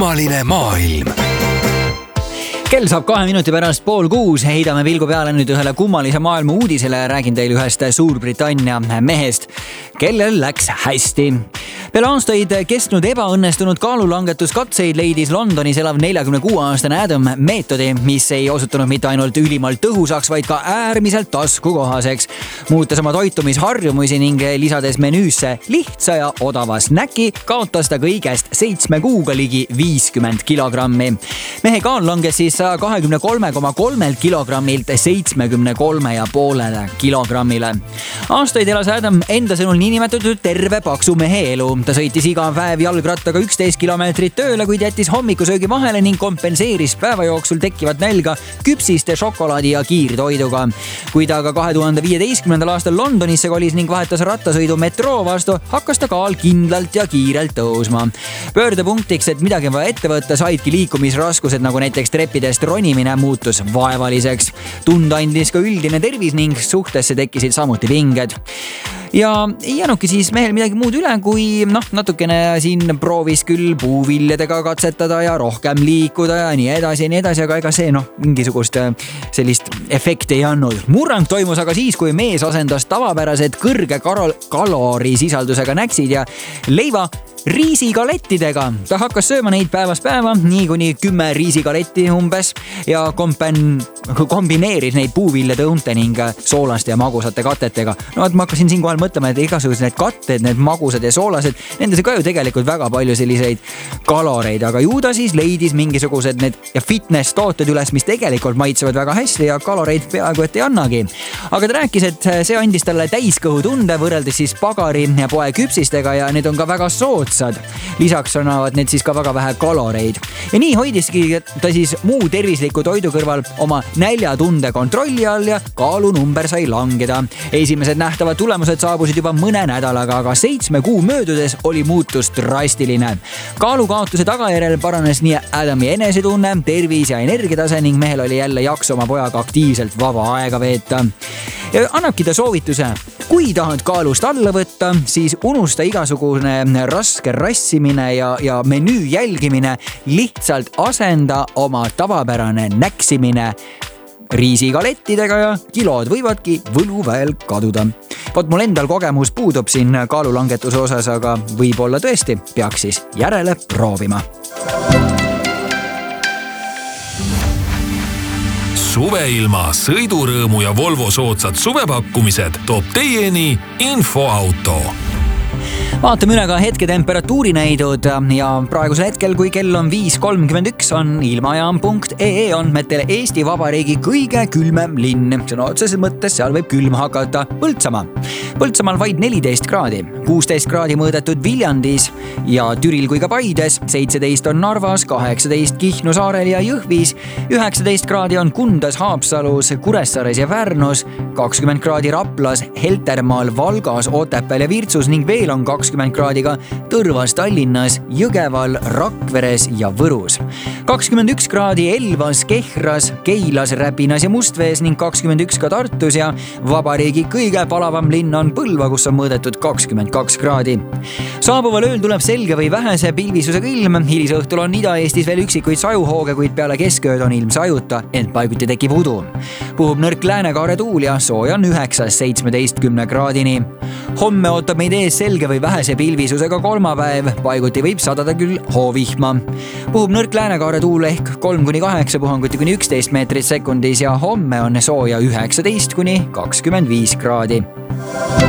kummaline maailm. Kell saab 2 minuti pärast 5:30. Heidame pilgu peale nüüd ühele kummalise maailma uudisele ja räägin teile ühest Suurbritannia mehest, kellel läks hästi. Peale aastaid kestnud ebaõnnestunud kaalulangetuskatseid leidis Londonis elav 46-aastane Adam meetodi, mis ei osutunud mitte ainult ülimalt tõhusaks, vaid ka äärmiselt taskukohaseks. Muutes oma toitumisharjumusi ning lisades menüüsse lihtsa ja odava snäki, kaotas ta kõigest 7 kuuga ligi 50 kilogrammi. Mehe kaal langes siis 123,3 kilogrammilt 73,5 kilogrammile. Aastaid elas Adam enda sõnul niinimetatud terve paksu mehe elu. Ta sõitis iga päev jalgrattaga 11 kilomeetrit tööle, kuid jättis hommikusöögi vahele ning kompenseeris päeva jooksul tekkivat nälga küpsiste, šokolaadi ja kiirtoiduga. Kui ta aga 2015. aastal Londonisse kolis ning vahetas rattasõidu metroo vastu, hakkas ta kaal kindlalt ja kiirelt tõusma. Pöördepunktiks, et midagi vaja ette võtta, saidki liikumisraskused, nagu näiteks treppidest ronimine muutus vaevaliseks. Tunda andis ka üldine tervis ning suhtesse tekkisid samuti pinged. Ja ei jäänudki siis mehel midagi muud üle, kui natukene siin proovis küll puuviljedega katsetada ja rohkem liikuda ja nii edasi, aga ega see mingisugust sellist efekti ei andnud. Murrang toimus aga siis, kui mees asendas tavapärased kõrge kalorisisaldusega näksid ja leiva riisikalettidega. Ta hakkas sööma neid päevast päeva, nii kuni 10 riisikaletti umbes ja kombineeris neid puuviljade õunte ning soolaste ja magusate katetega. Ma hakkasin siinkohal mõtlema, et igasugused need katted, need magusad ja soolased, nendes ka ju tegelikult väga palju selliseid kaloreid, aga ju ta siis leidis mingisugused need ja fitness tooted üles, mis tegelikult maitsevad väga hästi ja kaloreid peaaegu et ei annagi. Aga ta rääkis, et see andis talle täiskõhu tunde võrreldes siis pagari ja poe küpsistega ja need on ka väga soodsad. Lisaks annavad need siis ka väga vähe kaloreid. Ja nii hoidiski ta siis muu tervisliku toidu kõrval oma näljatunde kontrolli all ja kaalunumber sai langeda. Esimesed nähtavad tulemused saabusid juba mõne nädalaga, aga 7 kuu möödudes oli muutus drastiline. Kaalukaotuse tagajärjel paranes nii Adami enesetunne, tervis ja energiatase ning mehel oli jälle jaksu oma pojaga aktiivselt vaba aega veeta. Ja annabki ta soovituse, kui tahad kaalust alla võtta, siis unusta igasugune raske rassimine ja menüü jälgimine, lihtsalt asenda oma tavapärane näksimine riisikalettidega ja kilod võivadki võluväel kaduda. Vot mul endal kogemus puudub siin kaalulangetuse osas, aga võib-olla tõesti peaks siis järele proovima. Suveilma, sõidurõõmu ja Volvo soodsad suvepakkumised toob teieni Infoauto. Vaatame üle ka hetketemperatuurinäidud ja praegusel hetkel, kui kell on 5:31, on ilmajaam.ee andmetel Eesti Vabariigi kõige külmem linn. Sõna otseses mõttes seal võib külm hakata. Põltsamaal vaid 14 kraadi, 16 kraadi mõõdetud Viljandis ja Türil kui ka Paides, 17 on Narvas, 18 Kihnu saarel ja Jõhvis, 19 kraadi on Kundas, Haapsalus, Kuressaares ja Pärnus, 20 kraadi Raplas, Heltermaal, Valgas, Otepääl ja Virtsus ning veel on 20 kraadiga Tõrvas, Tallinnas, Jõgeval, Rakveres ja Võrus. 21 kraadi Elvas, Kehras, Keilas, Räpinas ja Mustvees ning 21 ka Tartus ja vabariigi kõige palavam linn on Põlva, kus on mõõdetud 22 kraadi. Saabuval ööl tuleb selge või vähese pilvisusega ilm. Hilisõhtul on Ida-Eestis veel üksikuid sajuhooge, kuid peale keskööd on ilm sajuta, ent paiguti tekib udu. Puhub nõrk läänekaare tuul ja sooja on 9-17 kraadini. Homme ootab meid ees selge või vähese pilvisusega kolmapäev, paiguti võib sadada küll hoovihma. Puhub nõrk läänekaare tuul ehk 3-8 puhanguti kuni 11 meetrit sekundis ja homme on sooja 19-25 kraadi.